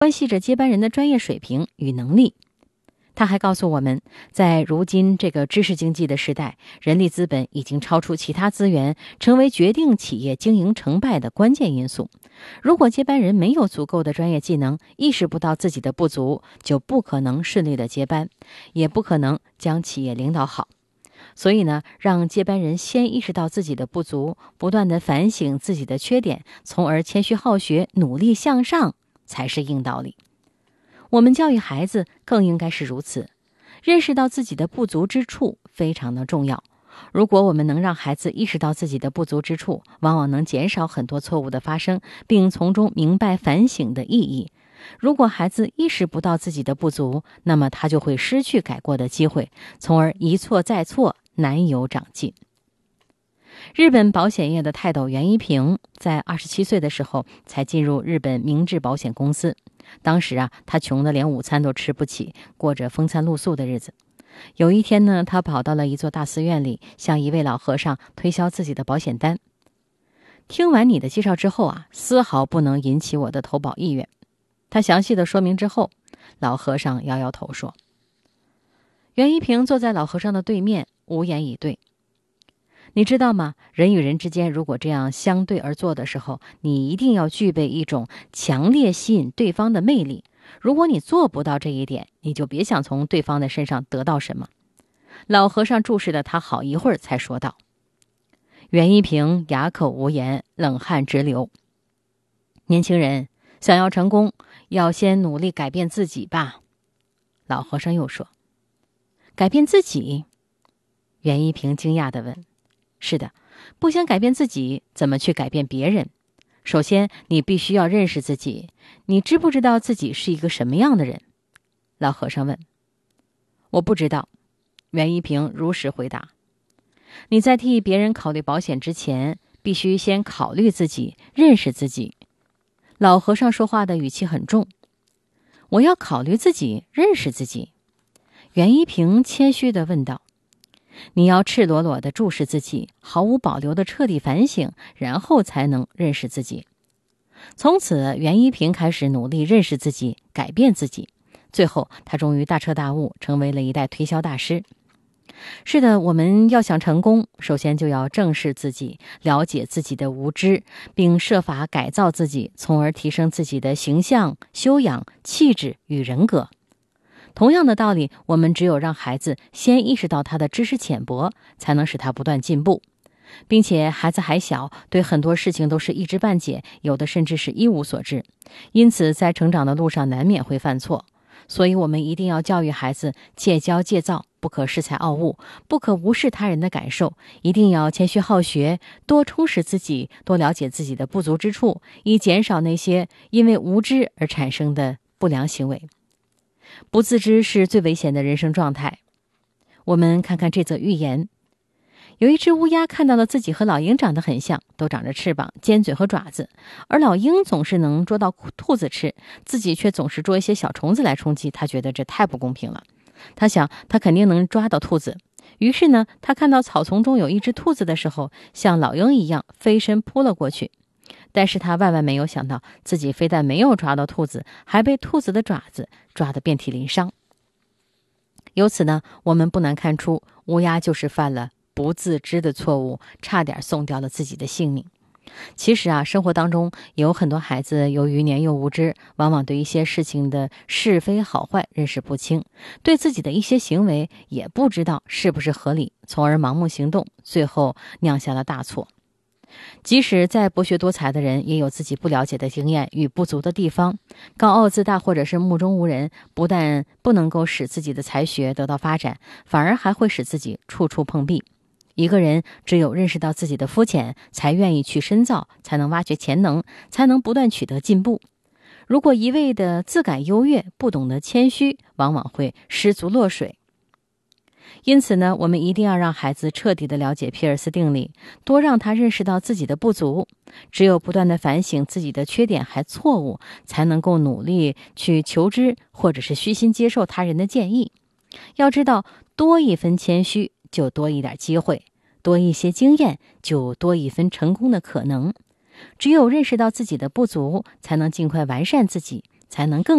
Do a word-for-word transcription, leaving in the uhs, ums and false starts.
关系着接班人的专业水平与能力。他还告诉我们，在如今这个知识经济的时代，人力资本已经超出其他资源，成为决定企业经营成败的关键因素。如果接班人没有足够的专业技能，意识不到自己的不足，就不可能顺利的接班，也不可能将企业领导好。所以呢，让接班人先意识到自己的不足，不断的反省自己的缺点，从而谦虚好学，努力向上，才是硬道理。我们教育孩子更应该是如此，认识到自己的不足之处非常的重要。如果我们能让孩子意识到自己的不足之处，往往能减少很多错误的发生，并从中明白反省的意义。如果孩子意识不到自己的不足，那么他就会失去改过的机会，从而一错再错，难有长进。日本保险业的泰斗袁一平在二十七岁的时候才进入日本明治保险公司。当时啊，他穷得连午餐都吃不起，过着风餐露宿的日子。有一天呢，他跑到了一座大寺院里，向一位老和尚推销自己的保险单。听完你的介绍之后啊，丝毫不能引起我的投保意愿。他详细的说明之后，老和尚摇摇头说。袁一平坐在老和尚的对面，无言以对。你知道吗？人与人之间如果这样相对而坐的时候，你一定要具备一种强烈吸引对方的魅力。如果你做不到这一点，你就别想从对方的身上得到什么。老和尚注视了他好一会儿，才说道。袁一平哑口无言，冷汗直流。年轻人，想要成功，要先努力改变自己吧。老和尚又说。改变自己？袁一平惊讶地问。是的，不想改变自己，怎么去改变别人？首先，你必须要认识自己。你知不知道自己是一个什么样的人？老和尚问。我不知道。袁一平如实回答。你在替别人考虑保险之前，必须先考虑自己，认识自己。老和尚说话的语气很重。我要考虑自己，认识自己。袁一平谦虚地问道。你要赤裸裸地注视自己，毫无保留地彻底反省，然后才能认识自己。从此，袁一平开始努力认识自己，改变自己。最后，他终于大彻大悟，成为了一代推销大师。是的，我们要想成功，首先就要正视自己，了解自己的无知，并设法改造自己，从而提升自己的形象、修养、气质与人格。同样的道理，我们只有让孩子先意识到他的知识浅薄，才能使他不断进步。并且孩子还小，对很多事情都是一知半解，有的甚至是一无所知，因此在成长的路上难免会犯错。所以我们一定要教育孩子戒骄戒躁，不可恃才傲物，不可无视他人的感受，一定要谦虚好学，多充实自己，多了解自己的不足之处，以减少那些因为无知而产生的不良行为。不自知是最危险的人生状态。我们看看这则寓言。有一只乌鸦看到了自己和老鹰长得很像，都长着翅膀、尖嘴和爪子，而老鹰总是能捉到兔子吃，自己却总是捉一些小虫子来充饥，他觉得这太不公平了。他想他肯定能抓到兔子，于是呢，他看到草丛中有一只兔子的时候，像老鹰一样飞身扑了过去。但是他万万没有想到，自己非但没有抓到兔子，还被兔子的爪子抓得遍体鳞伤。由此呢，我们不难看出，乌鸦就是犯了不自知的错误，差点送掉了自己的性命。其实啊，生活当中有很多孩子由于年幼无知，往往对一些事情的是非好坏认识不清，对自己的一些行为也不知道是不是合理，从而盲目行动，最后酿下了大错。即使再博学多才的人，也有自己不了解的经验与不足的地方。高傲自大或者是目中无人，不但不能够使自己的才学得到发展，反而还会使自己处处碰壁。一个人只有认识到自己的肤浅，才愿意去深造，才能挖掘潜能，才能不断取得进步。如果一味的自感优越，不懂得谦虚，往往会失足落水。因此呢，我们一定要让孩子彻底的了解皮尔斯定理，多让他认识到自己的不足。只有不断的反省自己的缺点还错误，才能够努力去求知，或者是虚心接受他人的建议。要知道，多一分谦虚，就多一点机会；多一些经验，就多一分成功的可能。只有认识到自己的不足，才能尽快完善自己， 才能更